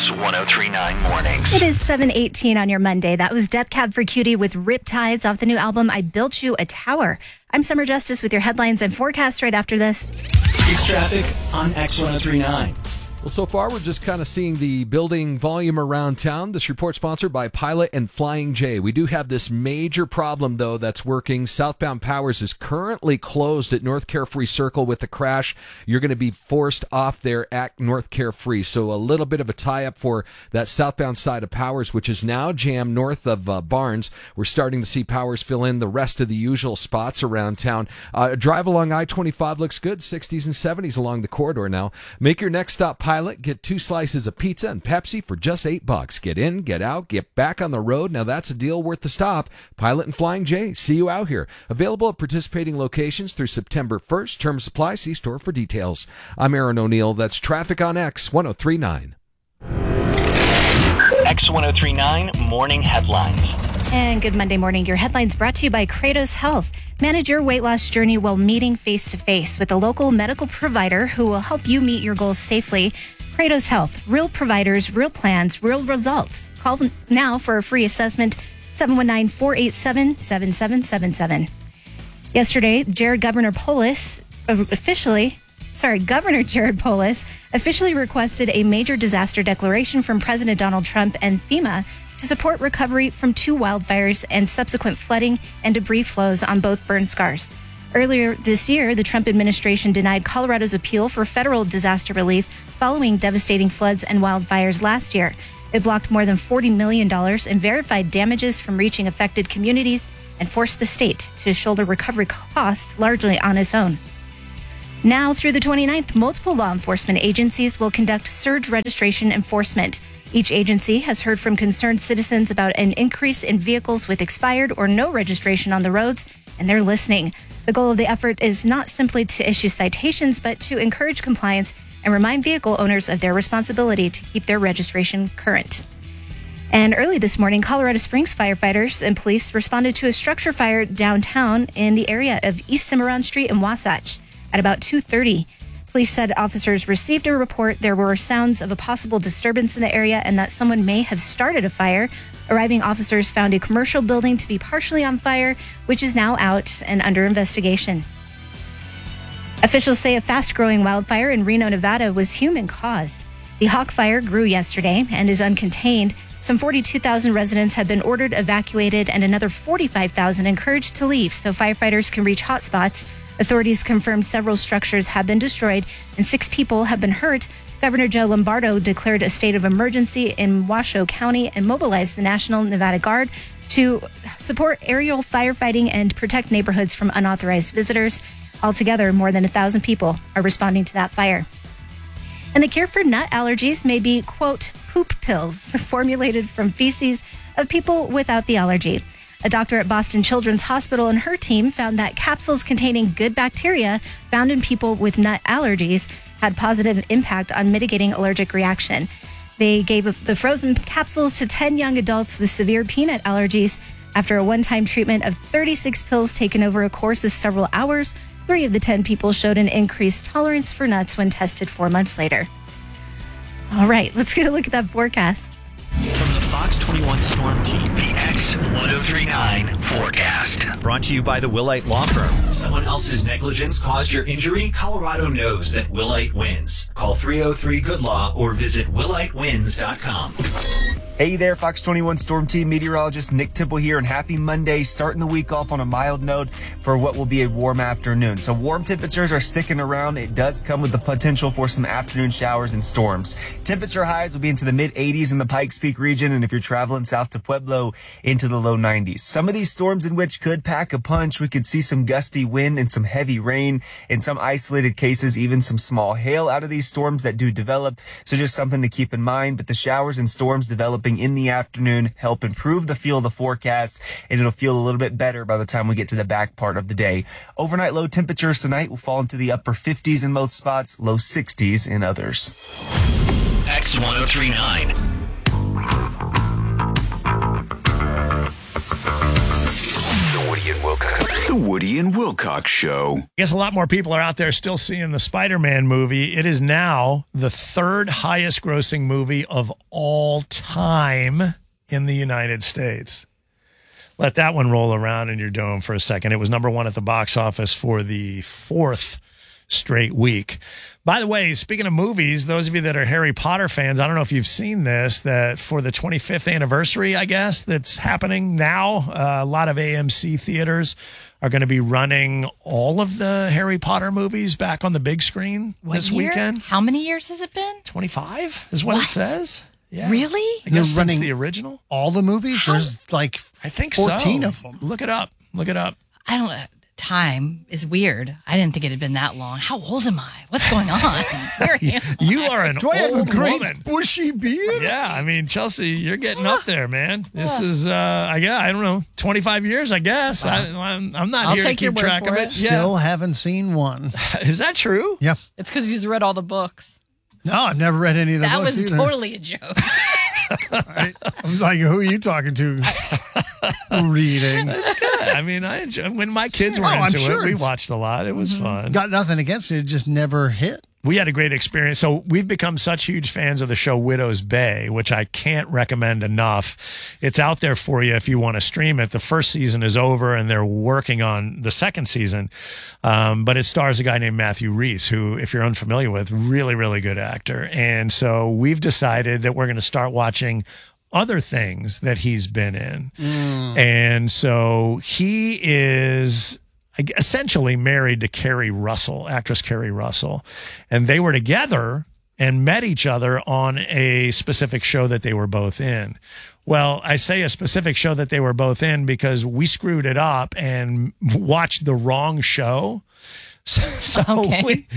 X1039 Mornings. It is 7:18 on your Monday. That was Death Cab for Cutie with Riptides off the new album, I Built You a Tower. I'm Summer Justice with your headlines and forecast right after this. It's traffic on X1039. Well, so far, we're just kind of seeing the building volume around town. This report sponsored by Pilot and Flying J. We do have this major problem, though, that's working. Southbound Powers is currently closed at North Carefree Circle with a crash. You're going to be forced off there at North Carefree. So a little bit of a tie-up for that southbound side of Powers, which is now jammed north of Barnes. We're starting to see Powers fill in the rest of the usual spots around town. Drive along I-25 looks good. 60s and 70s along the corridor now. Make your next stop Pilot. Get 2 slices of pizza and Pepsi for just $8. Get in, get out, get back on the road. Now that's a deal worth the stop. Pilot and Flying J. See you out here. Available at participating locations through September 1st. Term supply. See store for details. I'm Aaron O'Neill. That's traffic on X1039. X1039 Morning Headlines. And good Monday morning. Your headlines brought to you by Kratos Health. Manage your weight loss journey while meeting face-to-face with a local medical provider who will help you meet your goals safely. Kratos Health. Real providers, real plans, real results. Call them now for a free assessment. 719-487-7777. Yesterday, Governor Jared Polis officially requested a major disaster declaration from President Donald Trump and FEMA to support recovery from 2 wildfires and subsequent flooding and debris flows on both burn scars. Earlier this year, the Trump administration denied Colorado's appeal for federal disaster relief following devastating floods and wildfires last year. It blocked more than $40 million in verified damages from reaching affected communities and forced the state to shoulder recovery costs largely on its own. Now, through the 29th, multiple law enforcement agencies will conduct surge registration enforcement. Each agency has heard from concerned citizens about an increase in vehicles with expired or no registration on the roads, and they're listening. The goal of the effort is not simply to issue citations, but to encourage compliance and remind vehicle owners of their responsibility to keep their registration current. And early this morning, Colorado Springs firefighters and police responded to a structure fire downtown in the area of East Cimarron Street in Wasatch at about 2:30. Police said officers received a report there were sounds of a possible disturbance in the area and that someone may have started a fire. Arriving officers found a commercial building to be partially on fire, which is now out and under investigation. Officials say a fast-growing wildfire in Reno, Nevada was human-caused. The Hawk Fire grew yesterday and is uncontained. Some 42,000 residents have been ordered evacuated and another 45,000 encouraged to leave so firefighters can reach hotspots. Authorities confirmed several structures have been destroyed and 6 people have been hurt. Governor Joe Lombardo declared a state of emergency in Washoe County and mobilized the National Nevada Guard to support aerial firefighting and protect neighborhoods from unauthorized visitors. Altogether, more than 1,000 people are responding to that fire. And the cure for nut allergies may be, quote, poop pills formulated from feces of people without the allergy. A doctor at Boston Children's Hospital and her team found that capsules containing good bacteria found in people with nut allergies had positive impact on mitigating allergic reaction. They gave the frozen capsules to 10 young adults with severe peanut allergies. After a one-time treatment of 36 pills taken over a course of several hours, 3 of the 10 people showed an increased tolerance for nuts when tested 4 months later. All right, let's get a look at that forecast. From the Fox 21 Storm Team, The X1039 Forecast. brought to you by the Willite Law Firm. Someone else's negligence caused your injury? Colorado knows that Willite wins. Call 303-GOOD-LAW or visit willitewins.com. Hey there, Fox 21 Storm Team meteorologist Nick Temple here, and happy Monday, starting the week off on a mild note for what will be a warm afternoon. So warm temperatures are sticking around. It does come with the potential for some afternoon showers and storms. Temperature highs will be into the mid-80s in the Pikes Peak region, and if you're traveling south to Pueblo, into the low 90s. Some of these storms in which could pack a punch. We could see some gusty wind and some heavy rain. In some isolated cases, even some small hail out of these storms that do develop. So just something to keep in mind. But the showers and storms developing in the afternoon help improve the feel of the forecast, and it'll feel a little bit better by the time we get to the back part of the day. Overnight low temperatures tonight will fall into the upper 50s in most spots, low 60s in others. X1039. Woody and Wilcox. The Woody and Wilcox Show. I guess a lot more people are out there still seeing the Spider-Man movie. It is now the third highest grossing movie of all time in the United States. Let that one roll around in your dome for a second. It was number one at the box office for the fourth straight week. By the way, speaking of movies, those of you that are Harry Potter fans, I don't know if you've seen this, that for the 25th anniversary, I guess, that's happening now, a lot of AMC theaters are going to be running all of the Harry Potter movies back on the big screen this weekend. How many years has it been? 25 is what it says. Yeah. Really? I guess They're since running the original. All the movies? There's like I think 14 so. of them. Look it up. Look it up. I don't know. Time is weird. I didn't think it had been that long. How old am I? What's going on? Where am I? You are an Do I have a old great woman. bushy beard? Yeah, I mean, Chelsea, you're getting up there, man. This is, I don't know, 25 years, I guess. I'm not I'll here to take your keep word track for of it. it. Still haven't seen one. Yeah. Is that true? Yeah. It's because he's read all the books. No, I've never read any of the That books was either. totally a joke. I'm like, who are you talking to? Reading. It's good. I mean, I enjoy, when my kids were Oh, I'm into sure it, we it's- watched a lot. It was fun. Got nothing against it. It just never hit. We had a great experience. So we've become such huge fans of the show Widow's Bay, which I can't recommend enough. It's out there for you if you want to stream it. The first season is over and they're working on the second season. But it stars a guy named Matthew Rhys, who, if you're unfamiliar with, really, really good actor. And so we've decided that we're going to start watching other things that he's been in. And so he is essentially married to Kerry Russell, actress Kerry Russell. And they were together and met each other on a specific show that they were both in. Well, I say a specific show that they were both in because we screwed it up and watched the wrong show. So Okay.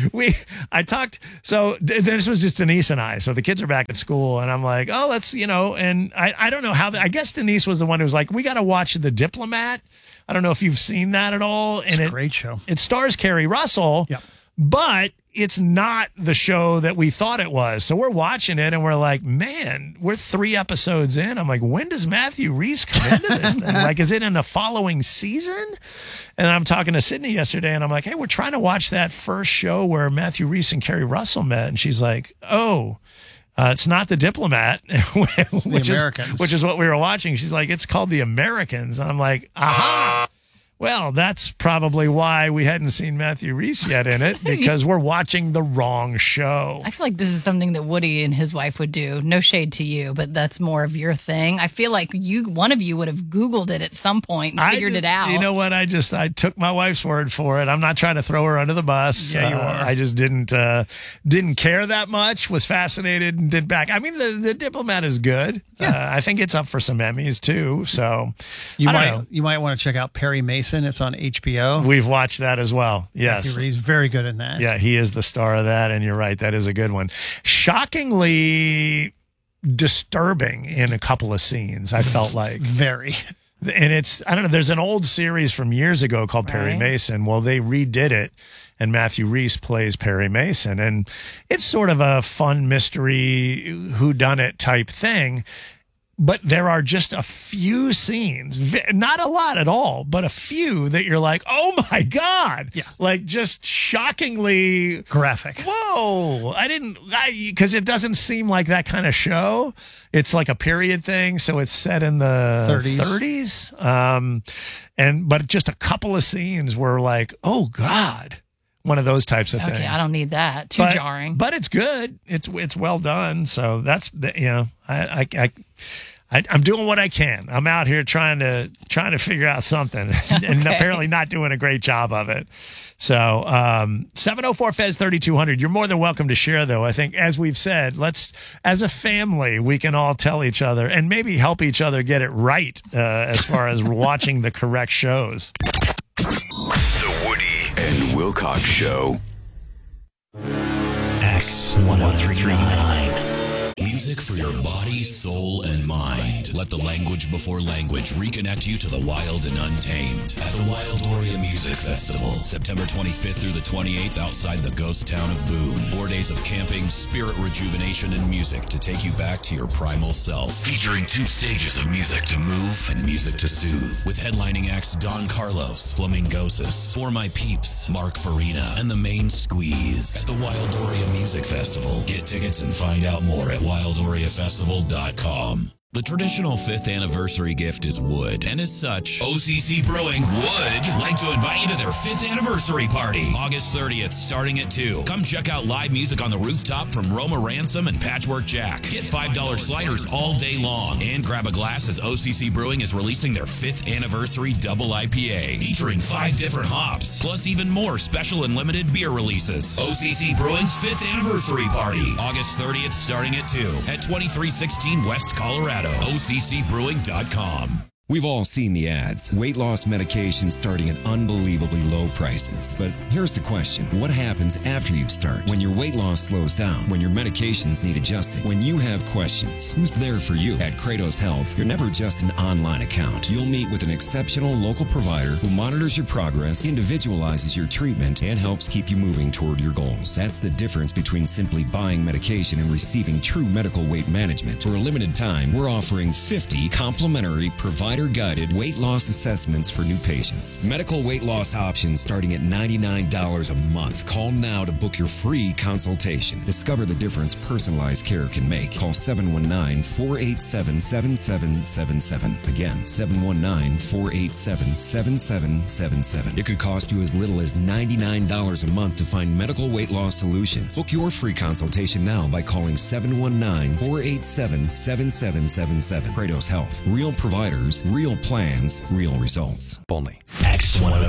This was just Denise and I. So the kids are back at school and I'm like, oh, let's, and I don't know how, I guess Denise was the one who was like, we got to watch The Diplomat. I don't know if you've seen that at all. It's a great show. It stars Kerry Russell, Yep. but it's not the show that we thought it was. So we're watching it and we're like, man, we're 3 episodes in. I'm like, when does Matthew Rhys come into this thing? Like, is it in the following season? And I'm talking to Sydney yesterday and I'm like, hey, we're trying to watch that first show where Matthew Rhys and Kerry Russell met. And she's like, oh, it's not The Diplomat, which is what we were watching. She's like, it's called The Americans. And I'm like, aha. Well, that's probably why we hadn't seen Matthew Rhys yet in it, because we're watching the wrong show. I feel like this is something that Woody and his wife would do. No shade to you, but that's more of your thing. I feel like one of you would have Googled it at some point and figured it out. You know what? I took my wife's word for it. I'm not trying to throw her under the bus. Yeah, you are. I just didn't care that much, was fascinated and did back. I mean, the Diplomat is good. Yeah. I think it's up for some Emmys too. So You I don't know. might want to check out Perry Mason. It's on HBO. We've watched that as well. Yes. He's very good in that. Yeah, he is the star of that, and you're right. That is a good one. Shockingly disturbing in a couple of scenes, I felt like. Very. And I don't know, there's an old series from years ago called Perry Mason. Well, they redid it, and Matthew Rhys plays Perry Mason. And it's sort of a fun mystery whodunit type thing. But there are just a few scenes, not a lot at all, but a few that you're like, oh my God. Yeah. Like just shockingly graphic. Whoa. Because it doesn't seem like that kind of show. It's like a period thing. So it's set in the 30s. But just a couple of scenes were like, oh God. One of those types of things. Okay, I don't need that. Too jarring. But it's good. It's well done. So that's I'm doing what I can. I'm out here trying to figure out something, and apparently not doing a great job of it. So 704 Fez 3200. You're more than welcome to share, though. I think, as we've said, as a family, we can all tell each other and maybe help each other get it right as far as watching the correct shows. The Woody and Wilcox Show. X1039. Music for your body, soul, and mind. Let the language before language reconnect you to the wild and untamed at the Wildoria Music Festival, September 25th through the 28th outside the ghost town of Boone. 4 days of camping, spirit rejuvenation, and music to take you back to your primal self. Featuring 2 stages of music to move and music to soothe. With headlining acts Don Carlos, Flamingosis, For My Peeps, Mark Farina, and The Main Squeeze. At the Wildoria Music Festival. Get tickets and find out more at wildoriafestival.com. The traditional 5th anniversary gift is wood, and as such, OCC Brewing would like to invite you to their 5th anniversary party, August 30th, starting at 2. Come check out live music on the rooftop from Roma Ransom and Patchwork Jack. Get $5 sliders all day long, and grab a glass as OCC Brewing is releasing their 5th anniversary double IPA, featuring 5 different hops, plus even more special and limited beer releases. OCC Brewing's 5th anniversary party, August 30th, starting at 2, at 2316 West Colorado. OCCbrewing.com. We've all seen the ads. Weight loss medication starting at unbelievably low prices. But here's the question. What happens after you start? When your weight loss slows down? When your medications need adjusting? When you have questions? Who's there for you? At Kratos Health, you're never just an online account. You'll meet with an exceptional local provider who monitors your progress, individualizes your treatment, and helps keep you moving toward your goals. That's the difference between simply buying medication and receiving true medical weight management. For a limited time, we're offering 50 complimentary provider-guided weight loss assessments for new patients. Medical weight loss options starting at $99 a month. Call now to book your free consultation. Discover the difference personalized care can make. Call 719-487-7777. Again, 719-487-7777. It could cost you as little as $99 a month to find medical weight loss solutions. Book your free consultation now by calling 719-487-7777. Kratos Health. Real providers, real plans, real results. Only. X103.